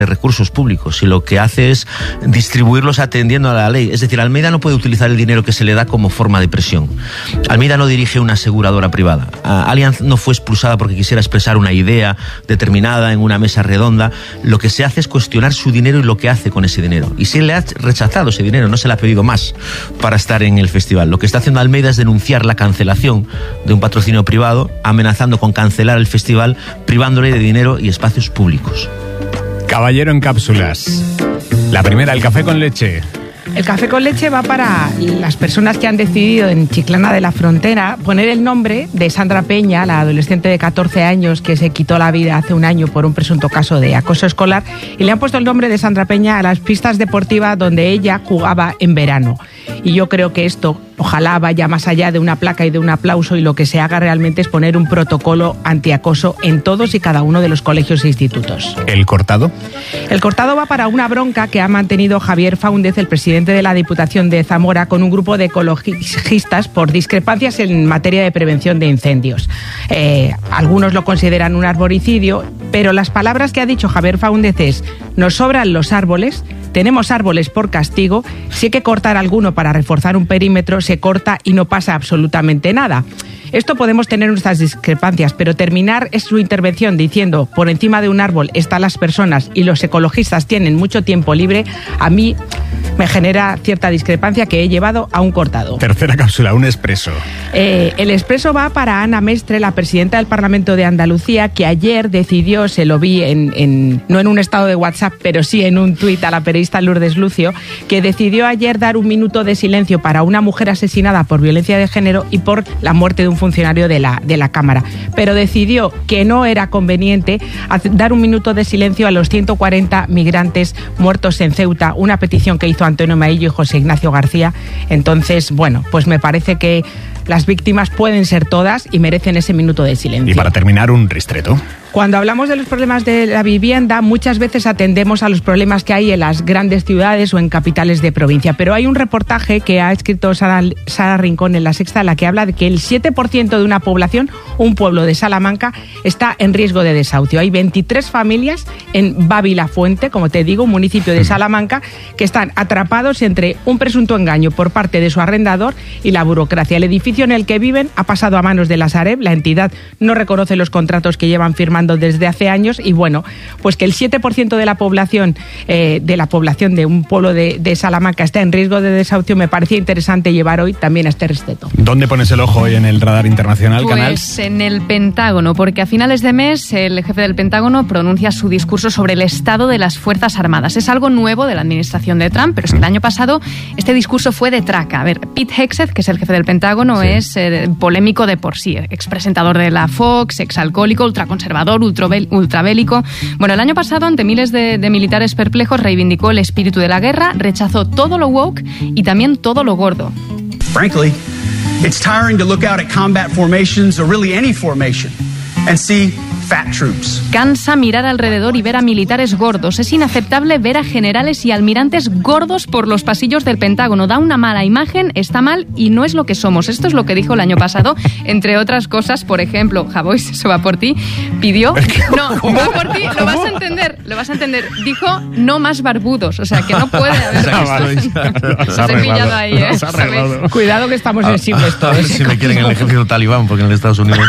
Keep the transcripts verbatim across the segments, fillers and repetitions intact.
de recursos públicos y lo que hace es distribuirlos atendiendo a la ley. Es decir, Almeida no puede utilizar el dinero que se le da como forma de presión. Almeida no dirige una aseguradora privada. Allianz no fue expulsada porque quisiera expresar una idea determinada en una mesa redonda. Lo que se hace es cuestionar su dinero y lo que hace con ese dinero. Y se le ha rechazado ese dinero, no se le ha pedido más para estar en el festival. Lo que está haciendo Almeida es denunciar la cancelación de un patrocinio privado, amenazando con cancelar el festival, privándole de dinero y espacios públicos. Caballero en cápsulas. La primera, el café con leche. El café con leche va para las personas que han decidido en Chiclana de la Frontera poner el nombre de Sandra Peña, la adolescente de catorce años que se quitó la vida hace un año por un presunto caso de acoso escolar, y le han puesto el nombre de Sandra Peña a las pistas deportivas donde ella jugaba en verano. Y yo creo que esto ojalá vaya más allá de una placa y de un aplauso, y lo que se haga realmente es poner un protocolo antiacoso en todos y cada uno de los colegios e institutos. ¿El cortado? El cortado va para una bronca que ha mantenido Javier Fáundez, el presidente de la Diputación de Zamora, con un grupo de ecologistas por discrepancias en materia de prevención de incendios. Eh, algunos lo consideran un arboricidio, pero las palabras que ha dicho Javier Fáundez es: nos sobran los árboles, tenemos árboles por castigo, si hay que cortar alguno para reforzar un perímetro, se corta y no pasa absolutamente nada. Esto podemos tener nuestras discrepancias, pero terminar es su intervención diciendo por encima de un árbol están las personas y los ecologistas tienen mucho tiempo libre, a mí me genera cierta discrepancia que he llevado a un cortado. Tercera cápsula, un expreso. Eh, el expreso va para Ana Mestre, la presidenta del Parlamento de Andalucía, que ayer decidió, se lo vi en, en no en un estado de WhatsApp, pero sí en un tuit a la periodista Lourdes Lucio, que decidió ayer dar un minuto de silencio para una mujer asesinada por violencia de género y por la muerte de un funcionario de la, de la Cámara. Pero decidió que no era conveniente dar un minuto de silencio a los ciento cuarenta migrantes muertos en Ceuta, una petición que hizo Antonio Maillo y José Ignacio García. Entonces, bueno, pues me parece que las víctimas pueden ser todas y merecen ese minuto de silencio. Y para terminar, un ristreto. Cuando hablamos de los problemas de la vivienda, muchas veces atendemos a los problemas que hay en las grandes ciudades o en capitales de provincia. Pero hay un reportaje que ha escrito Sara, Sara Rincón en La Sexta, en la que habla de que el siete por ciento de una población, un pueblo de Salamanca, está en riesgo de desahucio. Hay veintitrés familias en Babilafuente, como te digo, un municipio de Salamanca, que están atrapados entre un presunto engaño por parte de su arrendador y la burocracia. El edificio en el que viven ha pasado a manos de la Sareb, la entidad no reconoce los contratos que llevan firmando desde hace años, y bueno, pues que el siete por ciento de la población eh, de la población de un pueblo de, de Salamanca está en riesgo de desahucio, me parecía interesante llevar hoy también a este ristreto. ¿Dónde pones el ojo hoy en el radar internacional, pues, Canal? Pues en el Pentágono, porque a finales de mes el jefe del Pentágono pronuncia su discurso sobre el estado de las Fuerzas Armadas. Es algo nuevo de la administración de Trump, pero es que el año pasado este discurso fue de traca. A ver, Pete Hegseth, que es el jefe del Pentágono, sí. es eh, polémico de por sí, expresentador de la Fox, exalcohólico, ultraconservador, ultrabélico. Bueno, el año pasado, ante miles de, de militares perplejos, reivindicó el espíritu de la guerra, rechazó todo lo woke y también todo lo gordo. Frankly, it's tiring to look out at combat formations or really any formation and see fat troops. Cansa mirar alrededor y ver a militares gordos. Es inaceptable ver a generales y almirantes gordos por los pasillos del Pentágono. Da una mala imagen, está mal y no es lo que somos. Esto es lo que dijo el año pasado. Entre otras cosas, por ejemplo, Javois, eso va por ti, pidió... No, va por ti, lo vas a entender, lo vas a entender. Dijo no más barbudos, o sea, que no puede haber... Se ha pillado ahí, ¿eh? Cuidado que estamos sensibles todos. A ver si me quieren en el ejército talibán, porque en el Estados Unidos...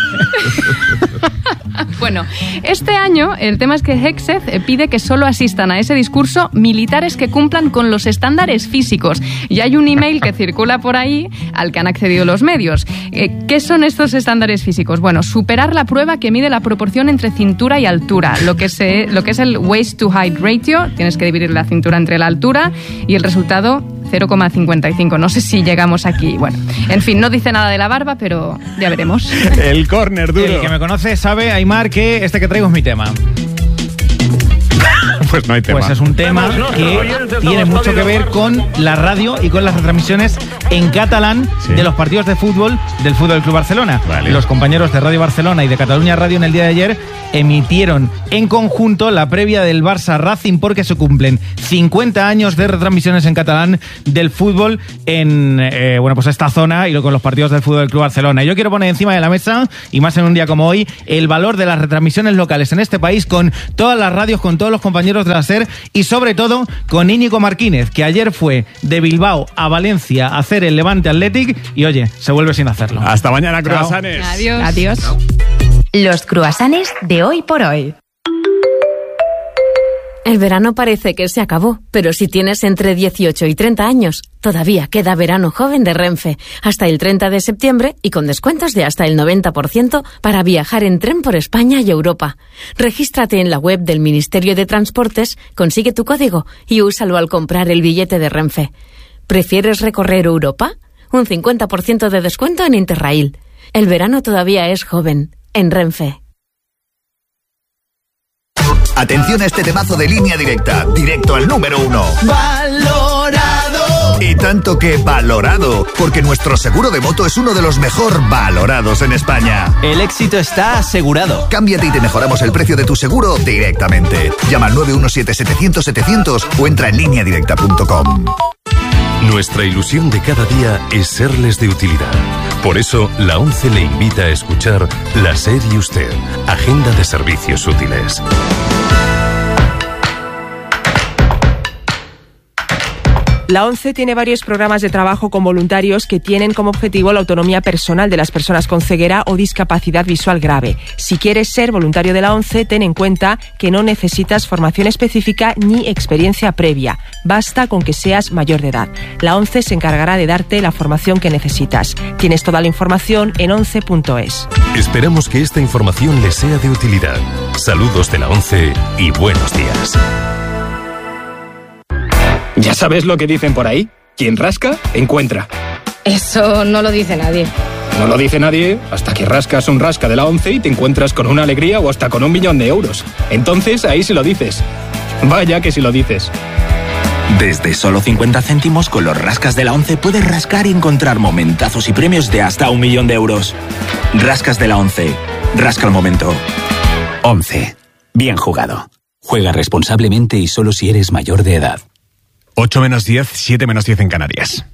Bueno, este año el tema es que Hegseth pide que solo asistan a ese discurso militares que cumplan con los estándares físicos. Y hay un email que circula por ahí al que han accedido los medios. Eh, ¿Qué son estos estándares físicos? Bueno, superar la prueba que mide la proporción entre cintura y altura, lo que, se, lo que es el waist to height ratio. Tienes que dividir la cintura entre la altura y el resultado cero coma cincuenta y cinco. No sé si llegamos aquí. Bueno, en fin, no dice nada de la barba, pero ya veremos. El córner duro. El que me conoce sabe, Aymar, que este que traigo es mi tema. Pues no hay tema. Pues es un tema que tiene mucho que ver con la radio y con las retransmisiones en catalán sí. de los partidos de fútbol del Fútbol Club Barcelona. Vale. Los compañeros de Radio Barcelona y de Cataluña Radio en el día de ayer emitieron en conjunto la previa del Barça Racing, porque se cumplen cincuenta años de retransmisiones en catalán del fútbol en eh, bueno pues esta zona y con los partidos del Fútbol Club Barcelona. Y yo quiero poner encima de la mesa, y más en un día como hoy, el valor de las retransmisiones locales en este país, con todas las radios, con todos los compañeros de la SER y sobre todo con Íñigo Martínez, que ayer fue de Bilbao a Valencia a hacer el Levante Athletic y oye, se vuelve sin hacerlo. Hasta mañana, croissants. Adiós. Adiós. Los croissants de hoy por hoy. El verano parece que se acabó, pero si tienes entre dieciocho y treinta años, todavía queda verano joven de Renfe, hasta el treinta de septiembre y con descuentos de hasta el noventa por ciento para viajar en tren por España y Europa. Regístrate en la web del Ministerio de Transportes, consigue tu código y úsalo al comprar el billete de Renfe. ¿Prefieres recorrer Europa? Un cincuenta por ciento de descuento en Interrail. El verano todavía es joven, en Renfe. Atención a este temazo de Línea Directa, directo al número uno. ¡Valorado! Y tanto que valorado, porque nuestro seguro de moto es uno de los mejor valorados en España. El éxito está asegurado. Cámbiate y te mejoramos el precio de tu seguro directamente. Llama al nueve uno siete, setecientos, setecientos o entra en línea directa punto com. Nuestra ilusión de cada día es serles de utilidad. Por eso, la ONCE le invita a escuchar La SER y Usted, Agenda de Servicios Útiles. La ONCE tiene varios programas de trabajo con voluntarios que tienen como objetivo la autonomía personal de las personas con ceguera o discapacidad visual grave. Si quieres ser voluntario de la ONCE, ten en cuenta que no necesitas formación específica ni experiencia previa. Basta con que seas mayor de edad. La ONCE se encargará de darte la formación que necesitas. Tienes toda la información en once punto es. Esperamos que esta información les sea de utilidad. Saludos de la ONCE y buenos días. ¿Ya sabes lo que dicen por ahí? Quien rasca, encuentra. Eso no lo dice nadie. No lo dice nadie hasta que rascas un rasca de la ONCE y te encuentras con una alegría o hasta con un millón de euros. Entonces ahí sí lo dices. Vaya que sí lo dices. Desde solo cincuenta céntimos con los rascas de la ONCE puedes rascar y encontrar momentazos y premios de hasta un millón de euros. Rascas de la ONCE. Rasca el momento. ONCE. Bien jugado. Juega responsablemente y solo si eres mayor de edad. ocho menos diez, siete menos diez en Canarias.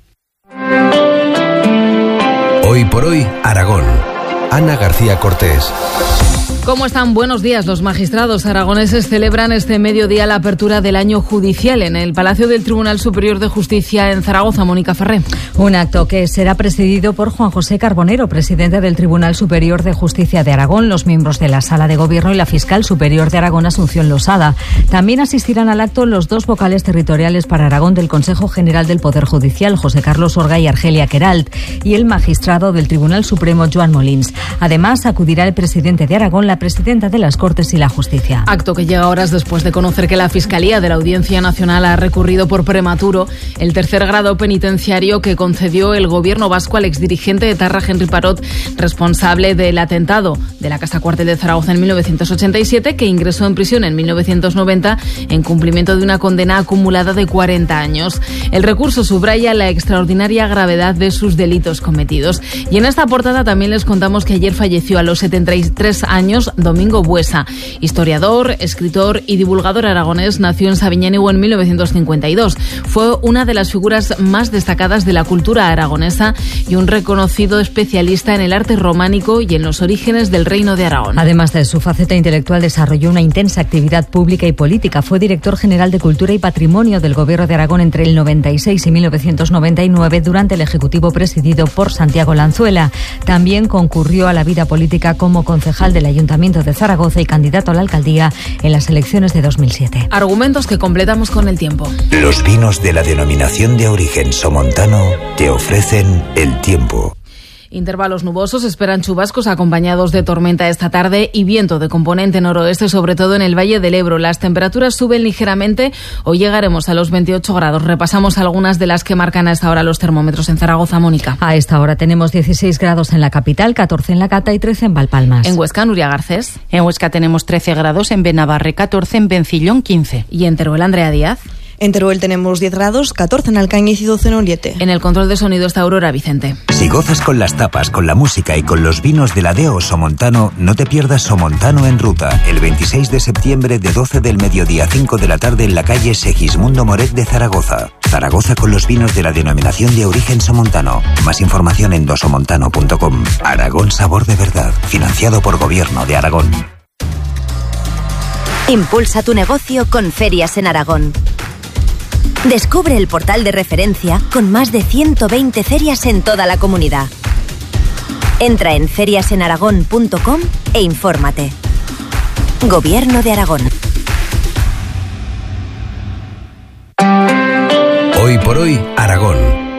Hoy por hoy, Aragón. Ana García Cortés. ¿Cómo están? Buenos días. Los magistrados aragoneses celebran este mediodía la apertura del año judicial en el Palacio del Tribunal Superior de Justicia en Zaragoza. Mónica Ferré. Un acto que será presidido por Juan José Carbonero, presidente del Tribunal Superior de Justicia de Aragón, los miembros de la Sala de Gobierno y la fiscal superior de Aragón, Asunción Losada. También asistirán al acto los dos vocales territoriales para Aragón del Consejo General del Poder Judicial, José Carlos Orga y Argelia Queralt, y el magistrado del Tribunal Supremo, Joan Molins. Además, acudirá el presidente de Aragón, la presidenta de las Cortes y la Justicia. Acto que llega horas después de conocer que la Fiscalía de la Audiencia Nacional ha recurrido por prematuro el tercer grado penitenciario que concedió el gobierno vasco al exdirigente de Etarra, Henry Parot, responsable del atentado de la Casa Cuartel de Zaragoza en mil novecientos ochenta y siete, que ingresó en prisión en mil novecientos noventa en cumplimiento de una condena acumulada de cuarenta años. El recurso subraya la extraordinaria gravedad de sus delitos cometidos. Y en esta portada también les contamos que ayer falleció a los setenta y tres años Domingo Buesa, historiador, escritor y divulgador aragonés. Nació en Sabiñánigo en mil novecientos cincuenta y dos. Fue una de las figuras más destacadas de la cultura aragonesa y un reconocido especialista en el arte románico y en los orígenes del Reino de Aragón. Además de su faceta intelectual, desarrolló una intensa actividad pública y política. Fue director general de Cultura y Patrimonio del Gobierno de Aragón entre el noventa y seis y mil novecientos noventa y nueve durante el Ejecutivo presidido por Santiago Lanzuela. También concurrió a la vida política como concejal del Ayuntamiento de Zaragoza y candidato a la alcaldía en las elecciones de dos mil siete. Argumentos que completamos con el tiempo. Los vinos de la denominación de origen somontano te ofrecen el tiempo. Intervalos nubosos, esperan chubascos acompañados de tormenta esta tarde y viento de componente noroeste, sobre todo en el Valle del Ebro. Las temperaturas suben ligeramente, hoy llegaremos a los veintiocho grados. Repasamos algunas de las que marcan a esta hora los termómetros en Zaragoza, Mónica. A esta hora tenemos dieciséis grados en la capital, catorce en La Cata y trece en Valpalmas. En Huesca, Nuria Garcés. En Huesca tenemos trece grados, en Benabarre catorce, en Bencillón quince. Y en Teruel, Andrea Díaz. En Teruel tenemos diez grados, catorce en Alcañiz y doce en Oliete. En el control de sonido está Aurora Vicente. Si gozas con las tapas, con la música y con los vinos de la Deo Somontano, no te pierdas Somontano en Ruta, el veintiséis de septiembre de doce del mediodía a cinco de la tarde en la calle Segismundo Moret de Zaragoza. Zaragoza con los vinos de la denominación de origen Somontano. Más información en dosomontano punto com. Aragón, sabor de verdad. Financiado por Gobierno de Aragón. Impulsa tu negocio con Ferias en Aragón. Descubre el portal de referencia con más de ciento veinte ferias en toda la comunidad. Entra en ferias en aragón punto com e infórmate. Gobierno de Aragón. Hoy por hoy, Aragón.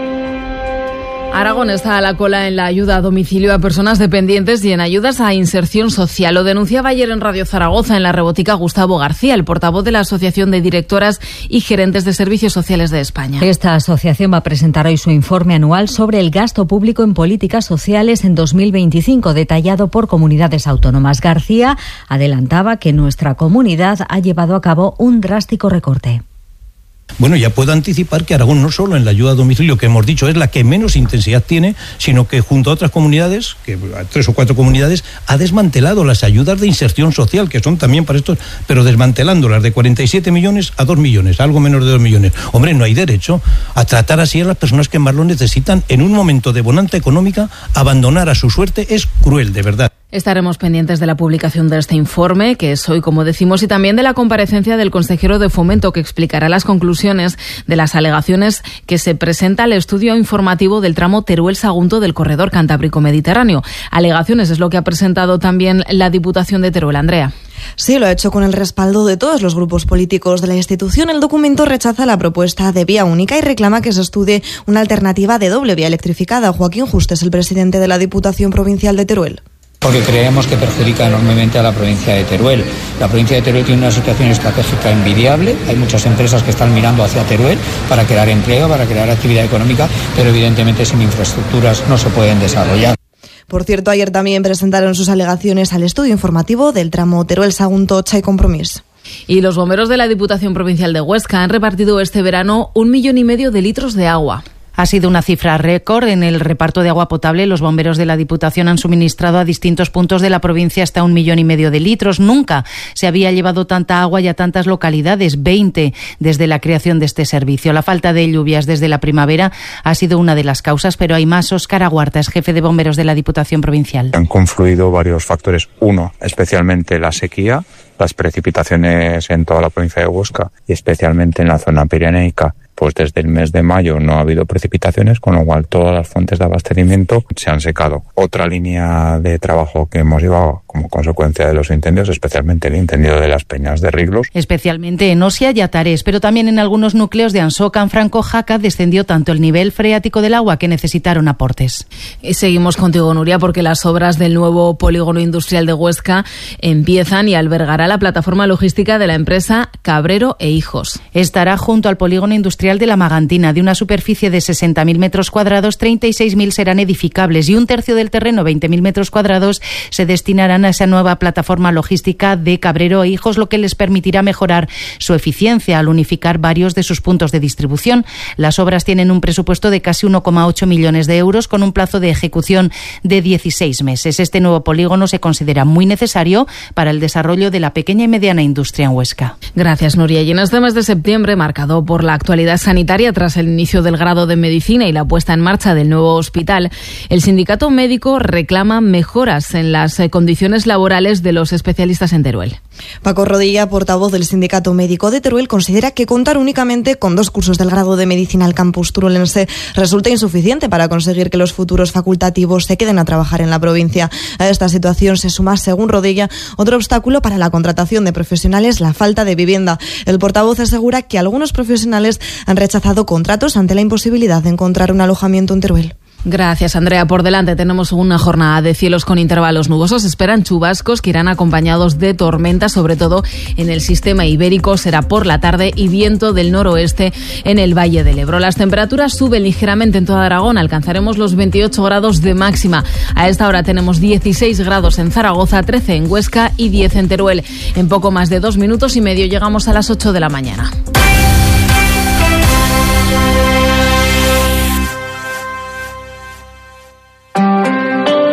Aragón está a la cola en la ayuda a domicilio a personas dependientes y en ayudas a inserción social. Lo denunciaba ayer en Radio Zaragoza, en La Rebotica, Gustavo García, el portavoz de la Asociación de Directoras y Gerentes de Servicios Sociales de España. Esta asociación va a presentar hoy su informe anual sobre el gasto público en políticas sociales en dos mil veinticinco, detallado por comunidades autónomas. García adelantaba que nuestra comunidad ha llevado a cabo un drástico recorte. Bueno, ya puedo anticipar que Aragón no solo en la ayuda a domicilio, que hemos dicho es la que menos intensidad tiene, sino que junto a otras comunidades, que tres o cuatro comunidades, ha desmantelado las ayudas de inserción social, que son también para estos, pero desmantelándolas de cuarenta y siete millones a dos millones, algo menos de dos millones. Hombre, no hay derecho a tratar así a las personas que más lo necesitan en un momento de bonanza económica. Abandonar a su suerte es cruel, de verdad. Estaremos pendientes de la publicación de este informe, que es hoy, como decimos, y también de la comparecencia del consejero de Fomento, que explicará las conclusiones de las alegaciones que se presenta al estudio informativo del tramo Teruel-Sagunto del corredor Cantábrico-Mediterráneo. Alegaciones es lo que ha presentado también la Diputación de Teruel. Andrea. Sí, lo ha hecho con el respaldo de todos los grupos políticos de la institución. El documento rechaza la propuesta de vía única y reclama que se estudie una alternativa de doble vía electrificada. Joaquín Juste es el presidente de la Diputación Provincial de Teruel. Porque creemos que perjudica enormemente a la provincia de Teruel. La provincia de Teruel tiene una situación estratégica envidiable. Hay muchas empresas que están mirando hacia Teruel para crear empleo, para crear actividad económica, pero evidentemente sin infraestructuras no se pueden desarrollar. Por cierto, ayer también presentaron sus alegaciones al estudio informativo del tramo Teruel-Sagunto Chay Compromís. Y los bomberos de la Diputación Provincial de Huesca han repartido este verano un millón y medio de litros de agua. Ha sido una cifra récord en el reparto de agua potable. Los bomberos de la Diputación han suministrado a distintos puntos de la provincia hasta un millón y medio de litros. Nunca se había llevado tanta agua y a tantas localidades, veinte desde la creación de este servicio. La falta de lluvias desde la primavera ha sido una de las causas, pero hay más. Óscar Aguarta es jefe de bomberos de la Diputación Provincial. Han confluido varios factores. Uno, especialmente la sequía, las precipitaciones en toda la provincia de Huesca y especialmente en la zona pirenaica. Pues desde el mes de mayo no ha habido precipitaciones, con lo cual todas las fuentes de abastecimiento se han secado. Otra línea de trabajo que hemos llevado como consecuencia de los incendios, especialmente el incendio de las Peñas de Riglos. Especialmente en Osia y Atarés, pero también en algunos núcleos de Ansocan, Franco, Jaca, descendió tanto el nivel freático del agua que necesitaron aportes. Y seguimos contigo, Nuria, porque las obras del nuevo polígono industrial de Huesca empiezan y albergará la plataforma logística de la empresa Cabrero e Hijos. Estará junto al polígono industrial de la Magantina. De una superficie de sesenta mil metros cuadrados, treinta y seis mil serán edificables y un tercio del terreno, veinte mil metros cuadrados, se destinarán a esa nueva plataforma logística de Cabrero e Hijos, lo que les permitirá mejorar su eficiencia al unificar varios de sus puntos de distribución. Las obras tienen un presupuesto de casi uno coma ocho millones de euros con un plazo de ejecución de dieciséis meses. Este nuevo polígono se considera muy necesario para el desarrollo de la pequeña y mediana industria en Huesca. Gracias, Nuria. Y en este mes de septiembre, marcado por la actualidad sanitaria tras el inicio del grado de medicina y la puesta en marcha del nuevo hospital, el sindicato médico reclama mejoras en las condiciones laborales de los especialistas en Teruel. Paco Rodilla, portavoz del sindicato médico de Teruel, considera que contar únicamente con dos cursos del grado de medicina al campus turulense resulta insuficiente para conseguir que los futuros facultativos se queden a trabajar en la provincia. A esta situación se suma, según Rodilla, otro obstáculo para la contratación de profesionales, la falta de vivienda. El portavoz asegura que algunos profesionales han rechazado contratos ante la imposibilidad de encontrar un alojamiento en Teruel. Gracias, Andrea. Por delante tenemos una jornada de cielos con intervalos nubosos. Esperan chubascos que irán acompañados de tormentas, sobre todo en el sistema ibérico. Será por la tarde y viento del noroeste en el Valle del Ebro. Las temperaturas suben ligeramente en toda Aragón. Alcanzaremos los veintiocho grados de máxima. A esta hora tenemos dieciséis grados en Zaragoza, trece en Huesca y diez en Teruel. En poco más de dos minutos y medio llegamos a las ocho de la mañana.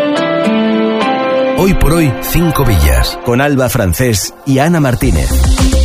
Hoy por hoy, Cinco Villas, con Alba Francés y Ana Martínez.